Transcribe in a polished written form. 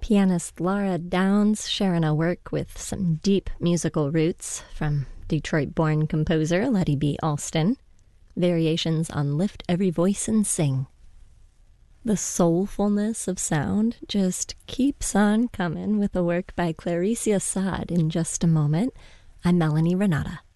Pianist Laura Downs sharing a work with some deep musical roots from Detroit-born composer Letty B. Alston. Variations on Lift Every Voice and Sing. The soulfulness of sound just keeps on coming with a work by Claricia Saad in just a moment. I'm Melanie Renata.